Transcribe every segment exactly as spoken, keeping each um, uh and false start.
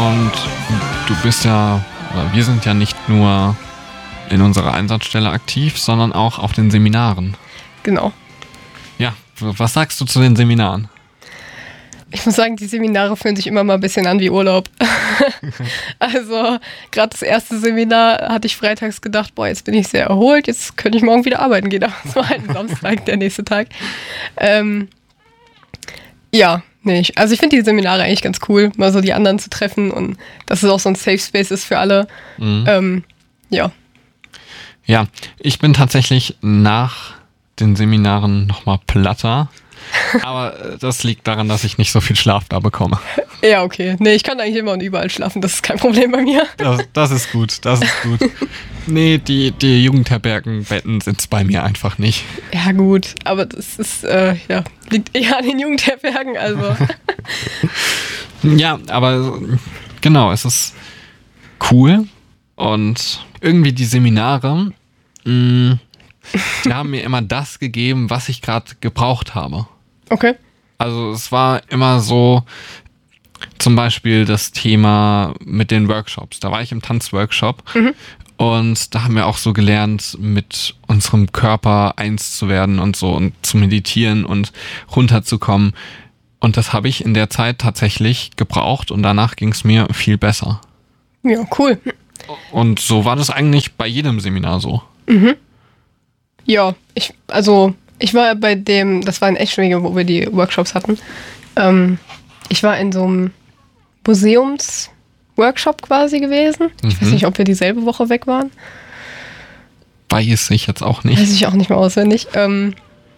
Und du bist ja, oder wir sind ja nicht nur in unserer Einsatzstelle aktiv, sondern auch auf den Seminaren. Genau. Ja, was sagst du zu den Seminaren? Ich muss sagen, die Seminare fühlen sich immer mal ein bisschen an wie Urlaub. Also gerade das erste Seminar hatte ich freitags gedacht, boah, jetzt bin ich sehr erholt, jetzt könnte ich morgen wieder arbeiten gehen. Das war halt ein Samstag, der nächste Tag. Ähm, ja, nee, ich, also ich finde die Seminare eigentlich ganz cool, mal so die anderen zu treffen und dass es auch so ein Safe Space ist für alle. Mhm. Ähm, ja. Ja, ich bin tatsächlich nach den Seminaren nochmal platter. Aber das liegt daran, dass ich nicht so viel Schlaf da bekomme. Ja, okay. Nee, ich kann eigentlich immer und überall schlafen. Das ist kein Problem bei mir. Das, das ist gut, das ist gut. Nee, die, die Jugendherbergenbetten sind es bei mir einfach nicht. Ja, gut. Aber das ist, äh, ja, liegt eher an den Jugendherbergen, also. Ja, aber genau, es ist cool. Und irgendwie die Seminare, mh, die haben mir immer das gegeben, was ich gerade gebraucht habe. Okay. Also es war immer so, zum Beispiel das Thema mit den Workshops. Da war ich im Tanzworkshop mhm. und da haben wir auch so gelernt, mit unserem Körper eins zu werden und so und zu meditieren und runterzukommen. Und das habe ich in der Zeit tatsächlich gebraucht und danach ging es mir viel besser. Ja, cool. Und so war das eigentlich bei jedem Seminar so. Mhm. Ja, ich, also ich war bei dem, das war in Eschwege, wo wir die Workshops hatten. Ähm, ich war in so einem Museumsworkshop quasi gewesen. Mhm. Ich weiß nicht, ob wir dieselbe Woche weg waren. Weiß ich jetzt auch nicht. Weiß ich auch nicht mehr auswendig. Ähm,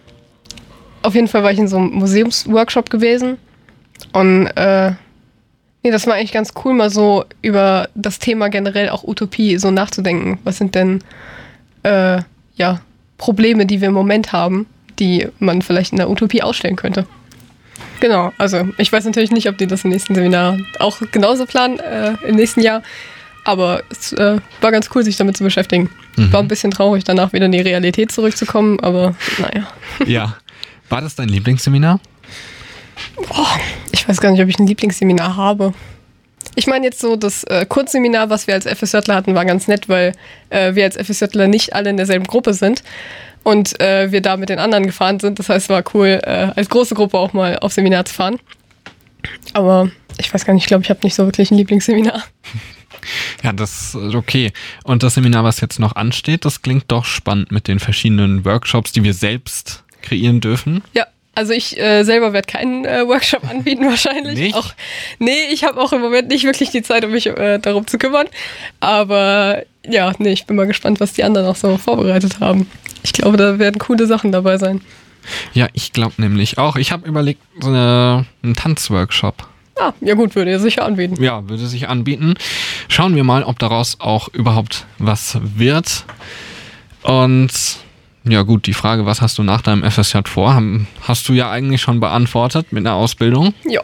auf jeden Fall war ich in so einem Museumsworkshop gewesen. Und äh, nee, das war eigentlich ganz cool, mal so über das Thema generell auch Utopie so nachzudenken. Was sind denn, äh, ja, Probleme, die wir im Moment haben, die man vielleicht in der Utopie ausstellen könnte. Genau, also ich weiß natürlich nicht, ob die das im nächsten Seminar auch genauso planen, äh, im nächsten Jahr, aber es äh, war ganz cool, sich damit zu beschäftigen. Mhm. War ein bisschen traurig, danach wieder in die Realität zurückzukommen, aber naja. Ja, war das dein Lieblingsseminar? Boah, ich weiß gar nicht, ob ich ein Lieblingsseminar habe. Ich meine jetzt so, das äh, Kurzseminar, was wir als FSJler hatten, war ganz nett, weil äh, wir als FSJler nicht alle in derselben Gruppe sind und äh, wir da mit den anderen gefahren sind. Das heißt, es war cool, äh, als große Gruppe auch mal auf Seminar zu fahren. Aber ich weiß gar nicht, ich glaube, ich habe nicht so wirklich ein Lieblingsseminar. Ja, das ist okay. Und das Seminar, was jetzt noch ansteht, das klingt doch spannend mit den verschiedenen Workshops, die wir selbst kreieren dürfen. Ja. Also ich äh, selber werde keinen äh, Workshop anbieten wahrscheinlich. Nicht? Auch, nee, ich habe auch im Moment nicht wirklich die Zeit, um mich äh, darum zu kümmern. Aber ja, nee, ich bin mal gespannt, was die anderen auch so vorbereitet haben. Ich glaube, da werden coole Sachen dabei sein. Ja, ich glaube nämlich auch. Ich habe überlegt, so eine, einen Tanzworkshop. Ah, ja gut, würde er sicher anbieten. Ja, würde sich anbieten. Schauen wir mal, ob daraus auch überhaupt was wird. Und ja gut, die Frage, was hast du nach deinem F S J vor, hast du ja eigentlich schon beantwortet mit einer Ausbildung. Ja.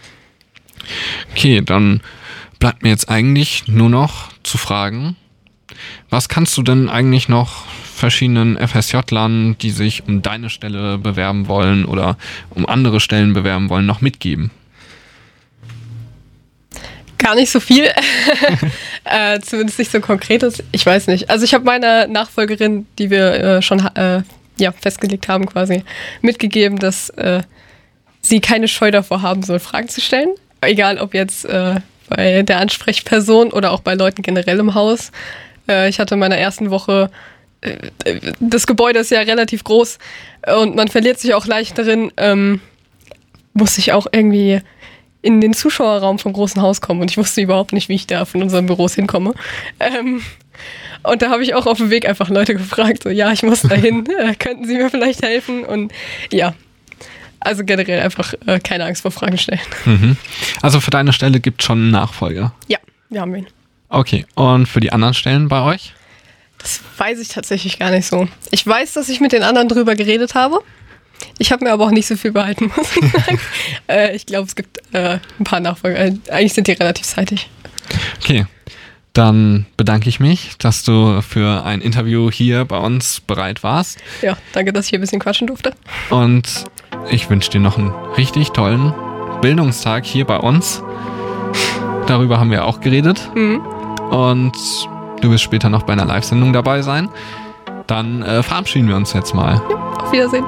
Okay, dann bleibt mir jetzt eigentlich nur noch zu fragen, was kannst du denn eigentlich noch verschiedenen F S J-Lern, die sich um deine Stelle bewerben wollen oder um andere Stellen bewerben wollen, noch mitgeben? Gar nicht so viel, äh, zumindest nicht so konkretes. Ich weiß nicht. Also ich habe meiner Nachfolgerin, die wir äh, schon äh, ja, festgelegt haben quasi, mitgegeben, dass äh, sie keine Scheu davor haben soll, Fragen zu stellen. Egal ob jetzt äh, bei der Ansprechperson oder auch bei Leuten generell im Haus. Äh, ich hatte in meiner ersten Woche, äh, das Gebäude ist ja relativ groß und man verliert sich auch leicht darin, ähm, muss ich auch irgendwie in den Zuschauerraum vom großen Haus kommen und ich wusste überhaupt nicht, wie ich da von unseren Büros hinkomme. Ähm, und da habe ich auch auf dem Weg einfach Leute gefragt, so ja, ich muss dahin, äh, könnten Sie mir vielleicht helfen? Und ja, also generell einfach äh, keine Angst vor Fragen stellen. Mhm. Also für deine Stelle gibt es schon einen Nachfolger? Ja, wir haben ihn. Okay, und für die anderen Stellen bei euch? Das weiß ich tatsächlich gar nicht so. Ich weiß, dass ich mit den anderen drüber geredet habe. Ich habe mir aber auch nicht so viel behalten, muss ich sagen. äh, ich glaube, es gibt äh, ein paar Nachfolger. Eigentlich sind die relativ zeitig. Okay, dann bedanke ich mich, dass du für ein Interview hier bei uns bereit warst. Ja, danke, dass ich hier ein bisschen quatschen durfte. Und ich wünsche dir noch einen richtig tollen Bildungstag hier bei uns. Dann darüber haben wir auch geredet. Mhm. Und du wirst später noch bei einer Live-Sendung dabei sein. Dann äh, verabschieden wir uns jetzt mal. Ja, auf Wiedersehen.